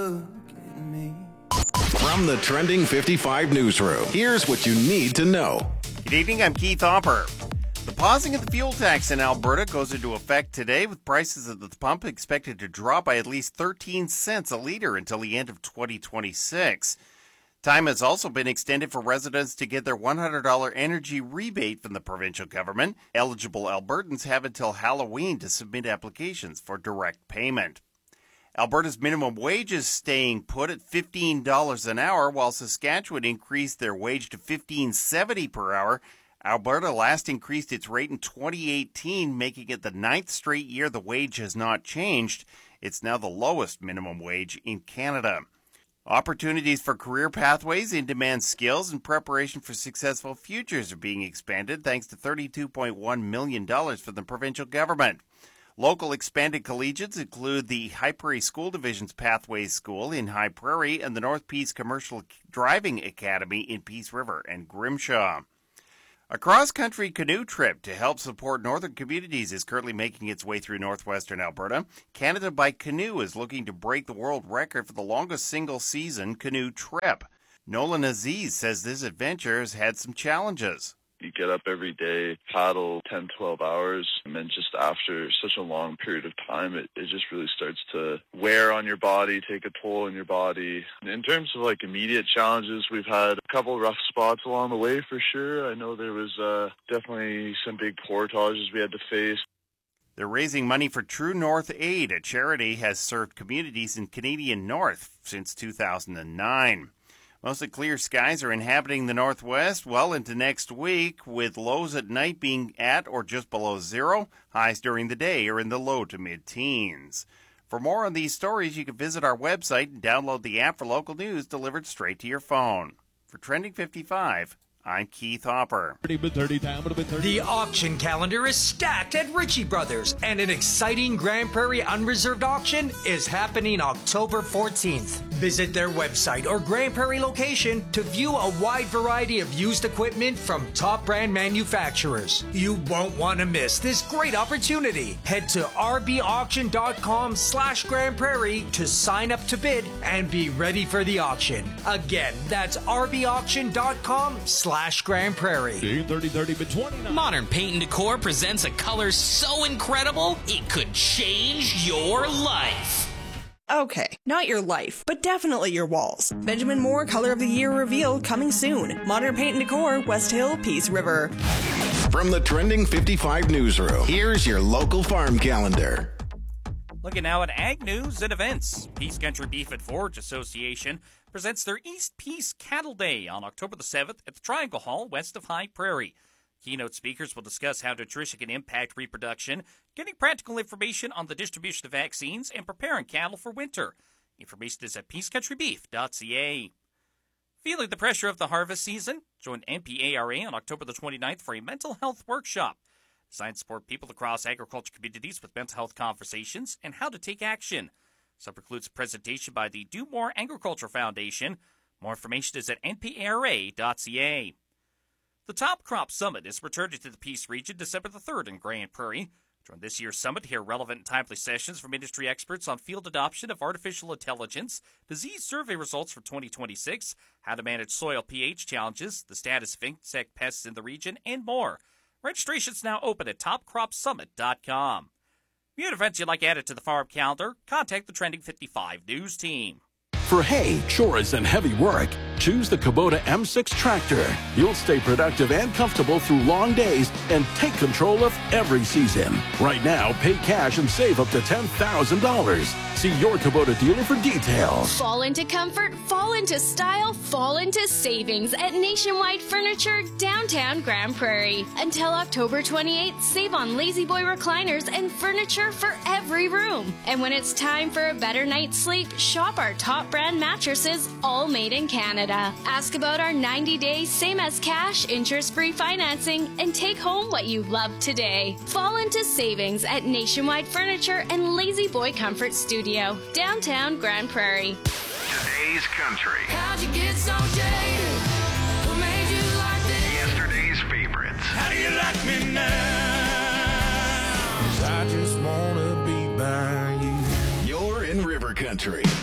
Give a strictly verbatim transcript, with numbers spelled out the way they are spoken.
look at me. From the Trending fifty-five newsroom, here's what you need to know. Good evening, I'm Keith Hopper. The pausing of the fuel tax in Alberta goes into effect today, with prices at the pump expected to drop by at least thirteen cents a litre until the end of twenty twenty-six. Time has also been extended for residents to get their one hundred dollars energy rebate from the provincial government. Eligible Albertans have until Halloween to submit applications for direct payment. Alberta's minimum wage is staying put at fifteen dollars an hour, while Saskatchewan increased their wage to fifteen dollars and seventy cents per hour. Alberta last increased its rate in twenty eighteen, making it the ninth straight year the wage has not changed. It's now the lowest minimum wage in Canada. Opportunities for career pathways, in-demand skills, and preparation for successful futures are being expanded thanks to thirty-two point one million dollars from the provincial government. Local expanded collegiates include the High Prairie School Division's Pathways School in High Prairie and the North Peace Commercial Driving Academy in Peace River and Grimshaw. A cross-country canoe trip to help support northern communities is currently making its way through northwestern Alberta. Canada by Canoe is looking to break the world record for the longest single-season canoe trip. Nolan Aziz says this adventure has had some challenges. You get up every day, paddle ten, twelve hours, and then just after such a long period of time, it, it just really starts to wear on your body, take a toll on your body. In terms of like immediate challenges, we've had a couple of rough spots along the way for sure. I know there was uh, definitely some big portages we had to face. They're raising money for True North Aid, a charity has served communities in Canadian North since two thousand nine. Mostly clear skies are inhabiting the northwest well into next week, with lows at night being at or just below zero. Highs during the day are in the low to mid-teens. For more on these stories, you can visit our website and download the app for local news delivered straight to your phone. For Trending fifty-five, I'm Keith Hopper. The auction calendar is stacked at Ritchie Brothers, and an exciting Grand Prairie Unreserved auction is happening October fourteenth. Visit their website or Grand Prairie location to view a wide variety of used equipment from top brand manufacturers. You won't want to miss this great opportunity. Head to rbauction.com slash Grand Prairie to sign up to bid and be ready for the auction. Again, that's rbauction.com slash Grand Prairie. Modern Paint and Decor presents a color so incredible, it could change your life. Okay, not your life, but definitely your walls. Benjamin Moore Color of the Year reveal coming soon. Modern Paint and Decor, West Hill, Peace River. From the Trending fifty-five newsroom, here's your local farm calendar. Looking now at ag news and events. Peace Country Beef and Forage Association presents their East Peace Cattle Day on October the seventh at the Triangle Hall west of High Prairie. Keynote speakers will discuss how nutrition can impact reproduction, getting practical information on the distribution of vaccines, and preparing cattle for winter. Information is at peace country beef dot c a. Feeling the pressure of the harvest season? Join N P A R A on October the twenty-ninth for a mental health workshop. Designed to support people across agriculture communities with mental health conversations and how to take action. Sub includes a presentation by the Do More Agriculture Foundation. More information is at N P A R A dot c a. The Top Crop Summit is returning to the Peace Region December the third in Grand Prairie. Join this year's summit to hear relevant and timely sessions from industry experts on field adoption of artificial intelligence, disease survey results for twenty twenty-six, how to manage soil pH challenges, the status of insect pests in the region, and more. Registration's now open at top crop summit dot com. If you have events you'd like added to the farm calendar, contact the Trending fifty-five News team. For hay, chores, and heavy work, choose the Kubota M six tractor. You'll stay productive and comfortable through long days and take control of every season. Right now, pay cash and save up to ten thousand dollars. See your Kubota dealer for details. Fall into comfort, fall into style, fall into savings at Nationwide Furniture, downtown Grand Prairie. Until October twenty-eighth, save on Lazy Boy recliners and furniture for every room. And when it's time for a better night's sleep, shop our top brand mattresses, all made in Canada. Ask about our ninety-day same-as-cash, interest-free financing, and take home what you love today. Fall into savings at Nationwide Furniture and Lazy Boy Comfort Studio, downtown Grand Prairie. Today's country. How'd you get so jaded? What made you like this? Yesterday's favorites. How do you like me now? 'Cause I just wanna be by you. You're in River Country.